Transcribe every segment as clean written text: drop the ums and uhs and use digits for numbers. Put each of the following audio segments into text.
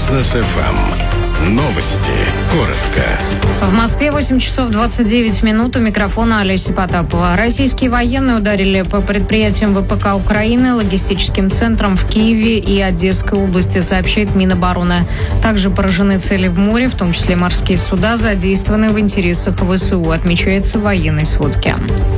Бизнес ФМ. Новости. Коротко. В Москве 8 часов 29 минут. У микрофона Олеся Потапова. Российские военные ударили по предприятиям ВПК Украины, логистическим центрам в Киеве и Одесской области, сообщает Минобороны. Также поражены цели в море, в том числе морские суда, задействованные в интересах ВСУ, отмечается в военной сводке.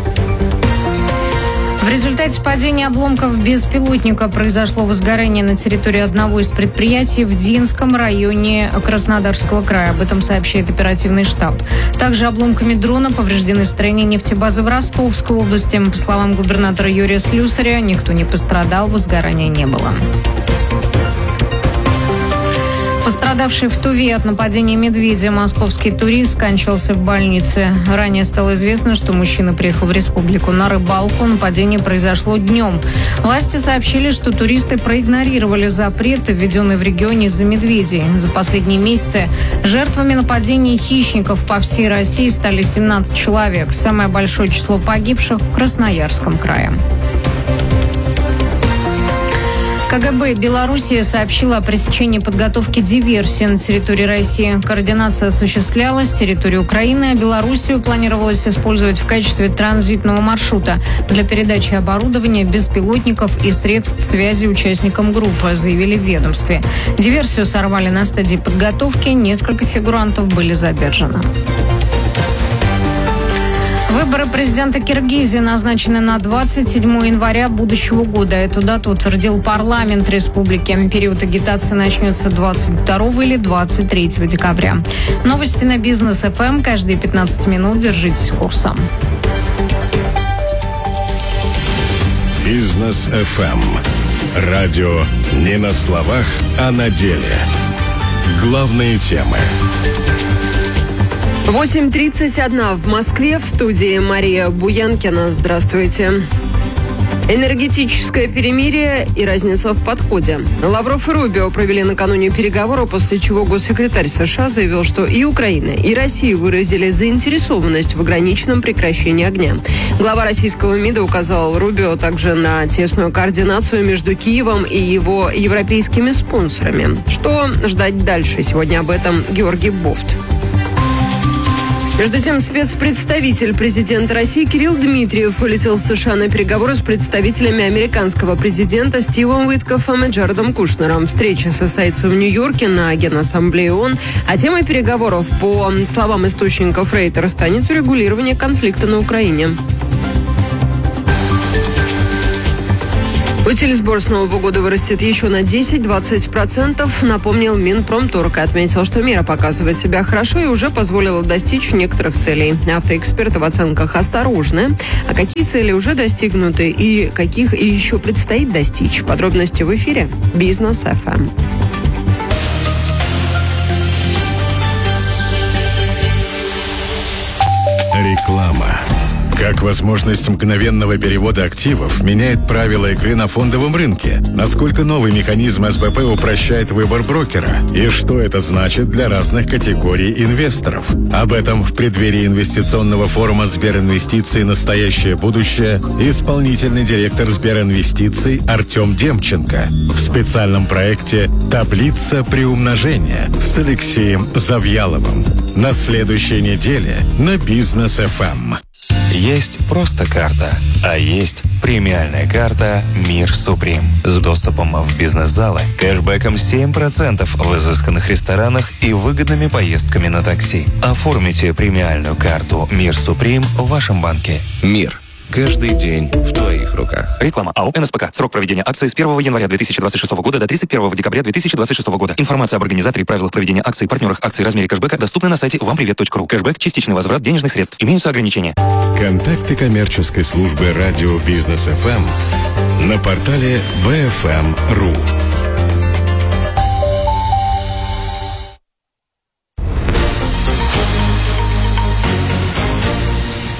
В результате падения обломков беспилотника произошло возгорание на территории одного из предприятий в Динском районе Краснодарского края. Об этом сообщает оперативный штаб. Также обломками дрона повреждены строения нефтебазы в Ростовской области. По словам губернатора Юрия Слюсаря, никто не пострадал, возгорания не было. Пострадавший в Туве от нападения медведя московский турист скончался в больнице. Ранее стало известно, что мужчина приехал в республику на рыбалку. Нападение произошло днем. Власти сообщили, что туристы проигнорировали запреты, введенные в регионе из-за медведей. За последние месяцы жертвами нападений хищников по всей России стали 17 человек. Самое большое число погибших в Красноярском крае. КГБ Белоруссии сообщила о пресечении подготовки диверсии на территории России. Координация осуществлялась с территории Украины, а Белоруссию планировалось использовать в качестве транзитного маршрута для передачи оборудования, беспилотников и средств связи участникам группы, заявили в ведомстве. Диверсию сорвали на стадии подготовки, несколько фигурантов были задержаны. Выборы президента Киргизии назначены на 27 января будущего года. Эту дату утвердил парламент республики. Период агитации начнется 22 или 23 декабря. Новости на Бизнес ФМ. Каждые 15 минут держитесь курсом. Бизнес ФМ. Радио не на словах, а на деле. Главные темы. 8:31 в Москве. В студии Мария Буянкина. Здравствуйте. Энергетическое перемирие и разница в подходе. Лавров и Рубио провели накануне переговоры, после чего госсекретарь США заявил, что и Украина, и Россия выразили заинтересованность в ограниченном прекращении огня. Глава российского МИДа указал Рубио также на тесную координацию между Киевом и его европейскими спонсорами. Что ждать дальше? Сегодня об этом Георгий Бофт. Между тем, спецпредставитель президента России Кирилл Дмитриев вылетел в США на переговоры с представителями американского президента Стивом Уиткоффом и Джаредом Кушнером. Встреча состоится в Нью-Йорке на Генассамблее ООН, а темой переговоров, по словам источников Рейтера, станет урегулирование конфликта на Украине. Утилизбор с Нового года вырастет еще на 10-20%, напомнил Минпромторг, и отметил, что мера показывает себя хорошо и уже позволила достичь некоторых целей. Автоэксперты в оценках осторожны. А какие цели уже достигнуты и каких еще предстоит достичь? Подробности в эфире Бизнес ФМ. Реклама. Как возможность мгновенного перевода активов меняет правила игры на фондовом рынке? Насколько новый механизм СБП упрощает выбор брокера? И что это значит для разных категорий инвесторов? Об этом в преддверии инвестиционного форума Сберинвестиции «Настоящее будущее» исполнительный директор Сберинвестиций Артем Демченко в специальном проекте «Таблица приумножения» с Алексеем Завьяловым на следующей неделе на Бизнес ФМ. Есть просто карта, а есть премиальная карта «Мир Суприм» с доступом в бизнес-залы, кэшбэком 7% в изысканных ресторанах и выгодными поездками на такси. Оформите премиальную карту «Мир Суприм» в вашем банке. Мир. Каждый день в твоих руках. Реклама АО «НСПК». Срок проведения акции с 1 января 2026 года до 31 декабря 2026 года. Информация об организаторе и правилах проведения акций, партнерах акций, размере кэшбэка доступна на сайте вампривет.ру. Кэшбэк – частичный возврат денежных средств. Имеются ограничения. Контакты коммерческой службы радио Бизнес ФМ на портале bfm.ru.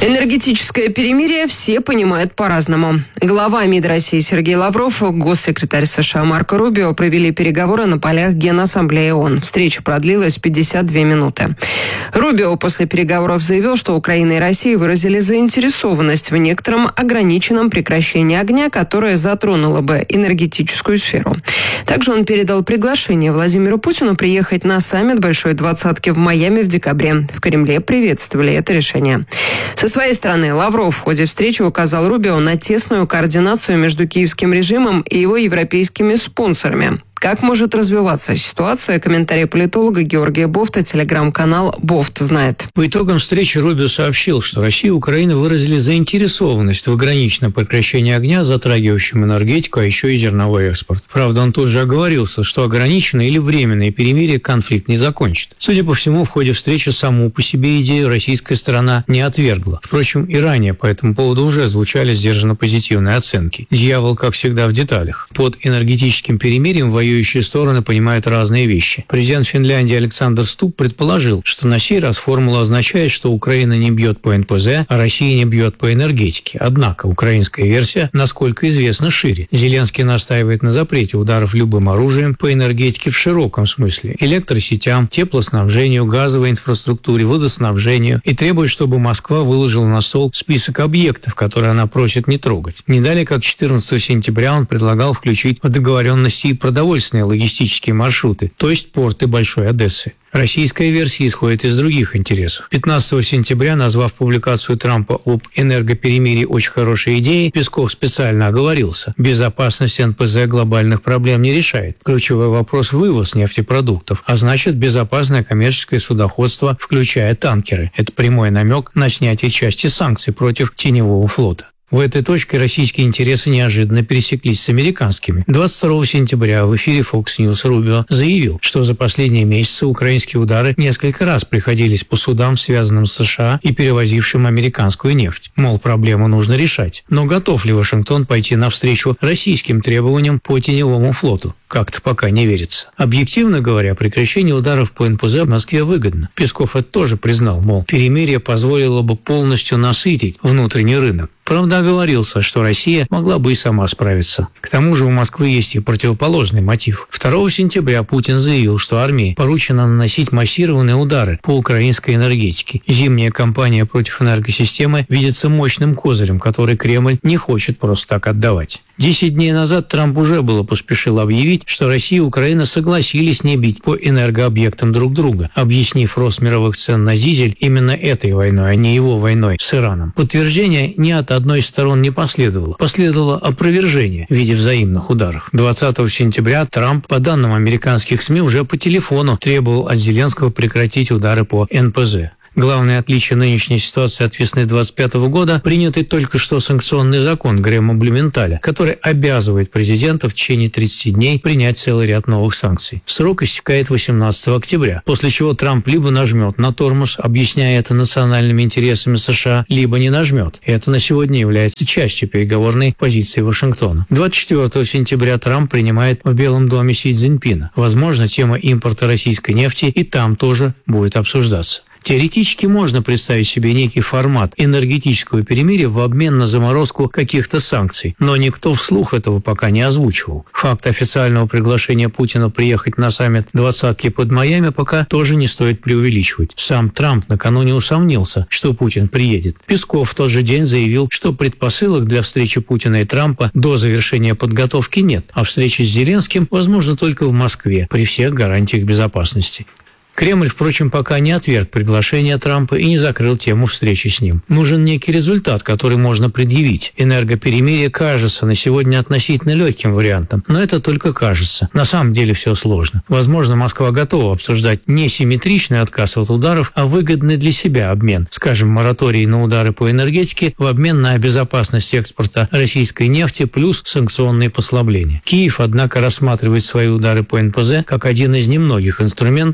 Энергетическое перемирие все понимают по-разному. Глава МИД России Сергей Лавров, госсекретарь США Марко Рубио провели переговоры на полях Генассамблеи ООН. Встреча продлилась 52 минуты. Рубио после переговоров заявил, что Украина и Россия выразили заинтересованность в некотором ограниченном прекращении огня, которое затронуло бы энергетическую сферу. Также он передал приглашение Владимиру Путину приехать на саммит Большой Двадцатки в Майами в декабре. В Кремле приветствовали это решение. Со своей стороны, Лавров в ходе встречи указал Рубио на тесную координацию между киевским режимом и его европейскими спонсорами. Как может развиваться ситуация? Комментарий политолога Георгия Бофта, телеграм-канал «Бофт знает». По итогам встречи Рубио сообщил, что Россия и Украина выразили заинтересованность в ограниченном прекращении огня, затрагивающем энергетику, а еще и зерновой экспорт. Правда, он тут же оговорился, что ограниченное или временное перемирие конфликт не закончит. Судя по всему, в ходе встречи саму по себе идею российская сторона не отвергла. Впрочем, и ранее по этому поводу уже звучали сдержанно позитивные оценки. Дьявол, как всегда, в деталях. Под энергетическим перемирием воюющие стороны понимают разные вещи. Президент Финляндии Александр Стуб предположил, что на сей раз формула означает, что Украина не бьет по НПЗ, а Россия не бьет по энергетике. Однако украинская версия, насколько известно, шире. Зеленский настаивает на запрете ударов любым оружием по энергетике в широком смысле: электросетям, теплоснабжению, газовой инфраструктуре, водоснабжению, и требует, чтобы Москва выложила на стол список объектов, которые она просит не трогать. Не далее, как 14 сентября, он предлагал включить в договоренности и продовольственные логистические маршруты, то есть порты Большой Одессы. Российская версия исходит из других интересов. 15 сентября, назвав публикацию Трампа об энергоперемирии очень хорошей идеей, Песков специально оговорился: безопасность НПЗ глобальных проблем не решает. Ключевой вопрос – вывоз нефтепродуктов, а значит безопасное коммерческое судоходство, включая танкеры. Это прямой намек на снятие части санкций против теневого флота. В этой точке российские интересы неожиданно пересеклись с американскими. 22 сентября в эфире Fox News Рубио заявил, что за последние месяцы украинские удары несколько раз приходились по судам, связанным с США и перевозившим американскую нефть. Мол, проблему нужно решать. Но готов ли Вашингтон пойти навстречу российским требованиям по теневому флоту? Как-то пока не верится. Объективно говоря, прекращение ударов по НПЗ в Москве выгодно. Песков это тоже признал, мол, перемирие позволило бы полностью насытить внутренний рынок. Правда, оговорился, что Россия могла бы и сама справиться. К тому же у Москвы есть и противоположный мотив. 2 сентября Путин заявил, что армии поручено наносить массированные удары по украинской энергетике. Зимняя кампания против энергосистемы видится мощным козырем, который Кремль не хочет просто так отдавать. 10 дней назад Трамп уже поспешил объявить, что Россия и Украина согласились не бить по энергообъектам друг друга, объяснив рост мировых цен на дизель именно этой войной, а не его войной с Ираном. Подтверждение ни от одной из сторон не последовало. Последовало опровержение в виде взаимных ударов. 20 сентября Трамп, по данным американских СМИ, уже по телефону требовал от Зеленского прекратить удары по НПЗ. Главное отличие нынешней ситуации от весны 2025 года – принятый только что санкционный закон Грэма-Блюменталя, который обязывает президента в течение 30 дней принять целый ряд новых санкций. Срок истекает 18 октября, после чего Трамп либо нажмет на тормоз, объясняя это национальными интересами США, либо не нажмет. И это на сегодня является частью переговорной позиции Вашингтона. 24 сентября Трамп принимает в Белом доме Си Цзиньпина. Возможно, тема импорта российской нефти и там тоже будет обсуждаться. Теоретически можно представить себе некий формат энергетического перемирия в обмен на заморозку каких-то санкций, но никто вслух этого пока не озвучивал. Факт официального приглашения Путина приехать на саммит «Двадцатки» под Майами пока тоже не стоит преувеличивать. Сам Трамп накануне усомнился, что Путин приедет. Песков в тот же день заявил, что предпосылок для встречи Путина и Трампа до завершения подготовки нет, а встреча с Зеленским возможна только в Москве при всех гарантиях безопасности. Кремль, впрочем, пока не отверг приглашение Трампа и не закрыл тему встречи с ним. Нужен некий результат, который можно предъявить. Энергоперемирие кажется на сегодня относительно легким вариантом, но это только кажется. На самом деле все сложно. Возможно, Москва готова обсуждать не симметричный отказ от ударов, а выгодный для себя обмен. Скажем, мораторий на удары по энергетике в обмен на безопасность экспорта российской нефти плюс санкционные послабления. Киев, однако, рассматривает свои удары по НПЗ как один из немногих инструментов, который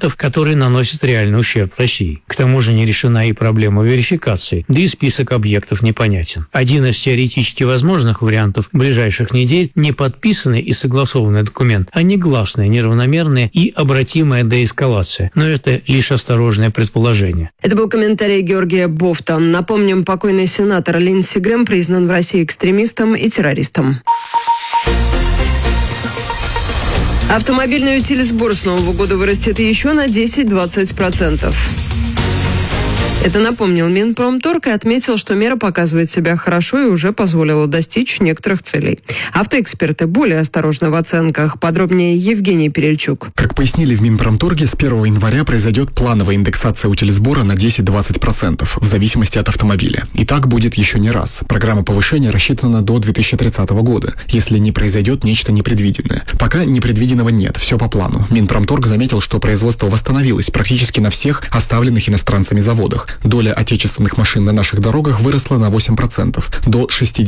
которые наносят реальный ущерб России. К тому же не решена и проблема верификации, да и список объектов непонятен. Один из теоретически возможных вариантов ближайших недель – не подписанный и согласованный документ, а негласная, неравномерная и обратимая деэскалация. Но это лишь осторожное предположение. Это был комментарий Георгия Бофта. Напомним, покойный сенатор Линдси Грэм признан в России экстремистом и террористом. Автомобильный утилизбор с Нового года вырастет еще на 10-20%. Это напомнил Минпромторг и отметил, что мера показывает себя хорошо и уже позволила достичь некоторых целей. Автоэксперты более осторожны в оценках. Подробнее Евгений Перельчук. Как пояснили в Минпромторге, с 1 января произойдет плановая индексация утилизбора на 10-20% в зависимости от автомобиля. И так будет еще не раз. Программа повышения рассчитана до 2030 года, если не произойдет нечто непредвиденное. Пока непредвиденного нет, все по плану. Минпромторг заметил, что производство восстановилось практически на всех оставленных иностранцами заводах. Доля отечественных машин на наших дорогах выросла на 8%, до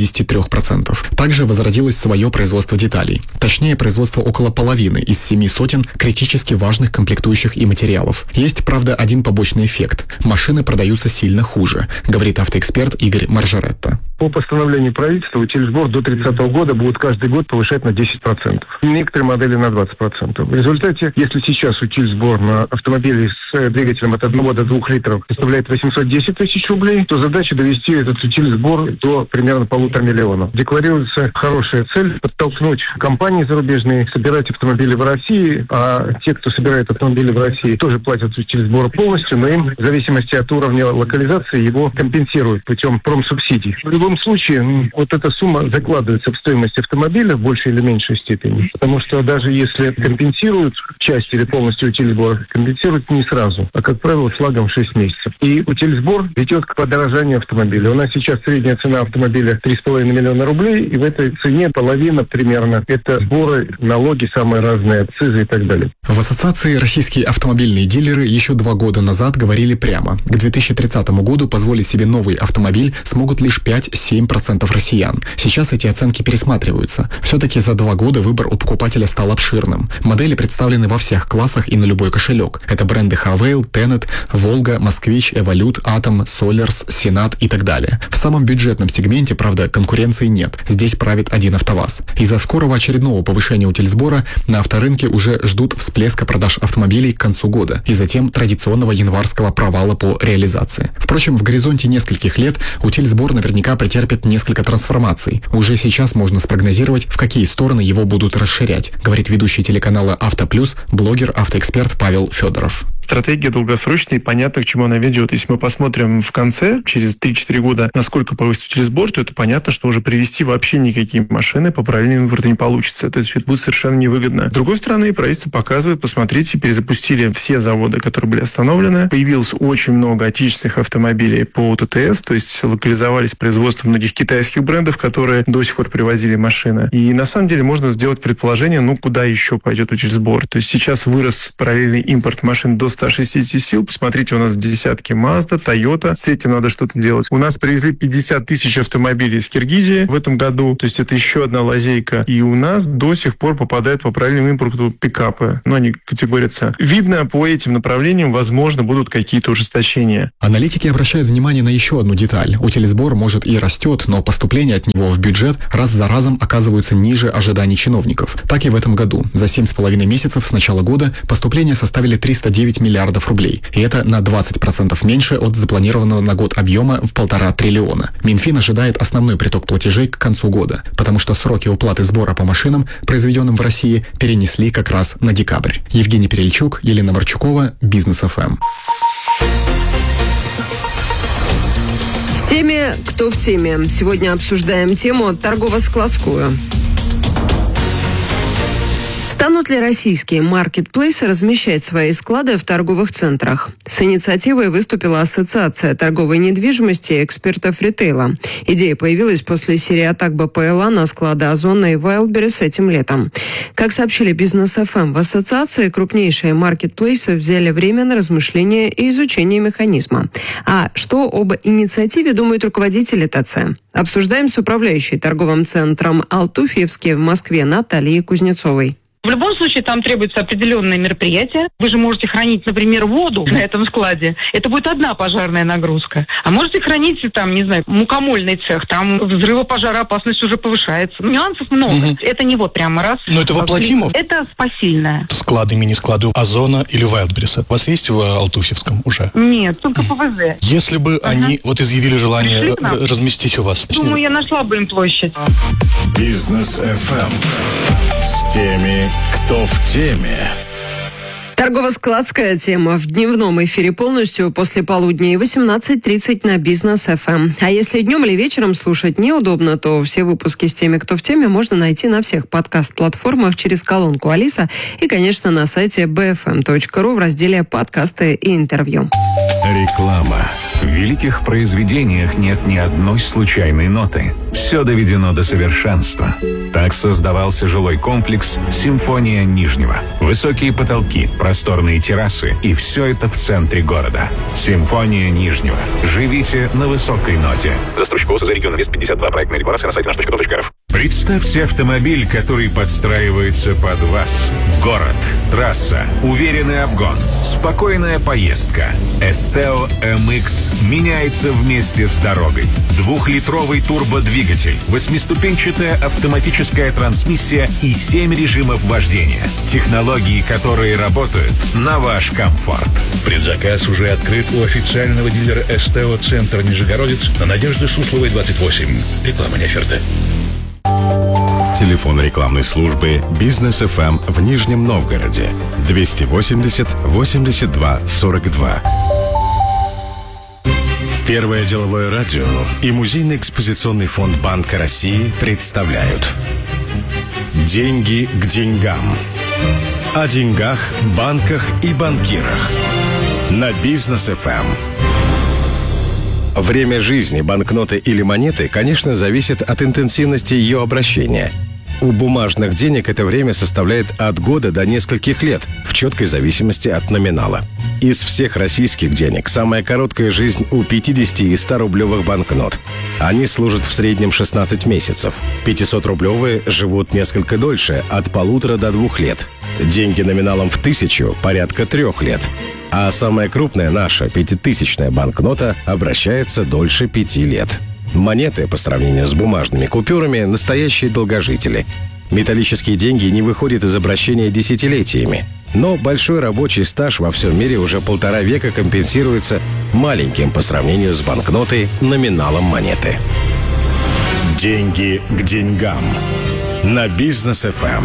63%. Также возродилось свое производство деталей. Точнее, производство около половины из 7 сотен критически важных комплектующих и материалов. Есть, правда, один побочный эффект. Машины продаются сильно хуже, говорит автоэксперт Игорь Маржаретто. По постановлению правительства утилизбор до 30 года будут каждый год повышать на 10%. Некоторые модели на 20%. В результате, если сейчас утилизбор на автомобиле с двигателем от 1 до 2 литров составляет 810 тысяч рублей, то задача довести этот утилизбор до примерно 1,5 миллиона. Декларируется хорошая цель – подтолкнуть компании зарубежные собирать автомобили в России, а те, кто собирает автомобили в России, тоже платят утилизбор полностью, но им в зависимости от уровня локализации его компенсируют путем промсубсидий. В любом случае, вот эта сумма закладывается в стоимость автомобиля в большей или меньшей степени, потому что даже если компенсируют часть или полностью утилизбор, компенсируют не сразу, а, как правило, с лагом 6 месяцев. И утилизбор ведет к подорожанию автомобиля. У нас сейчас средняя цена автомобиля 3,5 миллиона рублей, и в этой цене половина примерно – это сборы, налоги, самые разные, акцизы и так далее. В ассоциации российские автомобильные дилеры еще 2 года назад говорили прямо. К 2030 году позволить себе новый автомобиль смогут лишь 5-7% россиян. Сейчас эти оценки пересматриваются. Все-таки за 2 года выбор у покупателя стал обширным. Модели представлены во всех классах и на любой кошелек. Это бренды Хавейл, Тенет, Волга, Москвич, Эволют, Атом, Солярс, Сенат и так далее. В самом бюджетном сегменте, правда, конкуренции нет. Здесь правит один АвтоВАЗ. Из-за скорого очередного повышения утилизбора на авторынке уже ждут всплеска продаж автомобилей к концу года и затем традиционного январского провала по реализации. Впрочем, в горизонте нескольких лет утилизбор наверняка претерпит несколько трансформаций. Уже сейчас можно спрогнозировать, в какие стороны его будут расширять, говорит ведущий телеканала «Автоплюс», блогер, автоэксперт Павел Федоров. Стратегия долгосрочная и понятно, к чему она ведет. Если мы посмотрим в конце, через 3-4 года, насколько повысится утилизбор, то это понятно, что уже привезти вообще никакие машины по параллельному импорту не получится. То есть это будет совершенно невыгодно. С другой стороны, правительство показывает, посмотрите, перезапустили все заводы, которые были остановлены. Появилось очень много отечественных автомобилей по ТТС, то есть локализовались производство многих китайских брендов, которые до сих пор привозили машины. И на самом деле можно сделать предположение, куда еще пойдет утилизбор. То есть сейчас вырос параллельный импорт машин до 160 сил. Посмотрите, у нас десятки Mazda, Toyota. С этим надо что-то делать. У нас привезли 50 тысяч автомобилей из Киргизии в этом году. То есть это еще одна лазейка. И у нас до сих пор попадают по параллельному импорту пикапы. Они категорятся. Видно, по этим направлениям, возможно, будут какие-то ужесточения. Аналитики обращают внимание на еще одну деталь. Утилизбор, может, и растет, но поступления от него в бюджет раз за разом оказываются ниже ожиданий чиновников. Так и в этом году. За 7,5 месяцев с начала года поступления составили 309 миллиардов рублей. И это на 20% меньше от запланированного на год объема в 1,5 триллиона. Минфин ожидает основной приток платежей к концу года, потому что сроки уплаты сбора по машинам, произведенным в России, перенесли как раз на декабрь. Евгений Перельчук, Елена Марчукова, Бизнес ФМ. С теми, кто в теме. Сегодня обсуждаем тему торгово-складскую. Станут ли российские маркетплейсы размещать свои склады в торговых центрах? С инициативой выступила Ассоциация торговой недвижимости и экспертов ритейла. Идея появилась после серии атак БПЛА на склады Озона и Wildberries этим летом. Как сообщили Бизнес ФМ, в ассоциации крупнейшие маркетплейсы взяли время на размышление и изучение механизма. А что об инициативе думают руководители ТЦ? Обсуждаем с управляющей торговым центром «Алтуфьевский» в Москве Натальей Кузнецовой. В любом случае там требуется определенное мероприятие. Вы же можете хранить, например, воду на этом складе. Это будет одна пожарная нагрузка. А можете хранить там, не знаю, мукомольный цех. Там взрывопожароопасность уже повышается. Нюансов много. Это не вот прямо раз. Но это воплотимо? Это посильное. Склады, мини-склады Озона или Вайлдберриса у вас есть в Алтуфьевском уже? Нет, только ПВЗ. Если бы они изъявили желание разместить у вас... Думаю, я нашла бы им площадь. Бизнес FM. С теми, кто в теме. Торгово-складская тема в дневном эфире полностью после полудня и 18:30 на Бизнес FM. А если днем или вечером слушать неудобно, то все выпуски с теми, кто в теме, можно найти на всех подкаст-платформах через колонку Алиса и, конечно, на сайте bfm.ru в разделе «Подкасты и интервью». Реклама. В великих произведениях нет ни одной случайной ноты. Все доведено до совершенства. Так создавался жилой комплекс «Симфония Нижнего». Высокие потолки, просторные террасы и все это в центре города. «Симфония Нижнего». Живите на высокой ноте. Застройщик ОС за регион Инвест 52. Проектная декларация на сайте наш.com.рф. Представьте автомобиль, который подстраивается под вас. Город, трасса, уверенный обгон, спокойная поездка. Esteo MX меняется вместе с дорогой. 2-литровый турбодвигатель, 8-ступенчатая автоматическая трансмиссия и 7 режимов вождения. Технологии, которые работают на ваш комфорт. Предзаказ уже открыт у официального дилера Esteo Центр Нижегородец на Надежды Сусловой, 28. Реклама не оферта. Телефон рекламной службы «Бизнес FM» в Нижнем Новгороде 280 82 42. Первое деловое радио и музейный экспозиционный фонд Банка России представляют «Деньги к деньгам». О деньгах, банках и банкирах. На Бизнес FM. Время жизни банкноты или монеты, конечно, зависит от интенсивности ее обращения. У бумажных денег это время составляет от года до нескольких лет, в четкой зависимости от номинала. Из всех российских денег самая короткая жизнь у 50 и 100-рублевых банкнот. Они служат в среднем 16 месяцев. 500-рублевые живут несколько дольше, от 1,5 до 2 лет. Деньги номиналом в 1000 – порядка 3 лет. А самая крупная наша 5000-я банкнота обращается дольше 5 лет. Монеты, по сравнению с бумажными купюрами, настоящие долгожители. Металлические деньги не выходят из обращения десятилетиями. Но большой рабочий стаж во всем мире уже 1,5 века компенсируется маленьким по сравнению с банкнотой номиналом монеты. Деньги к деньгам. На Бизнес FM.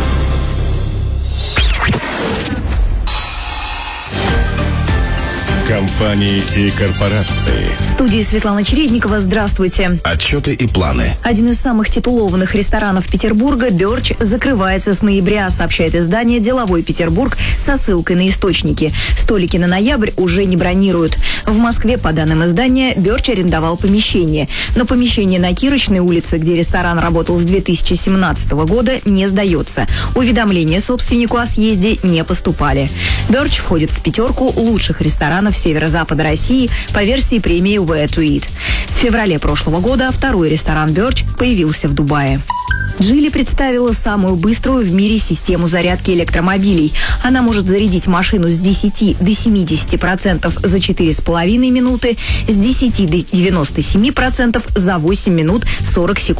Компании и корпорации. В студии Светлана Чередникова. Здравствуйте. Отчеты и планы. Один из самых титулованных ресторанов Петербурга, «Бёрч», закрывается с ноября, сообщает издание «Деловой Петербург» со ссылкой на источники. Столики на ноябрь уже не бронируют. В Москве, по данным издания, «Бёрч» арендовал помещение. Но помещение на Кирочной улице, где ресторан работал с 2017 года, не сдается. Уведомления собственнику о съезде не поступали. «Бёрч» входит в 5 лучших ресторанов северо-запада России по версии премии Where to Eat. В феврале прошлого года второй ресторан «Бёрч» появился в Дубае. Джили представила самую быструю в мире систему зарядки электромобилей. Она может зарядить машину с 10 до 70% за 4,5 минуты, с 10 до 97% за 8 минут 40 секунд.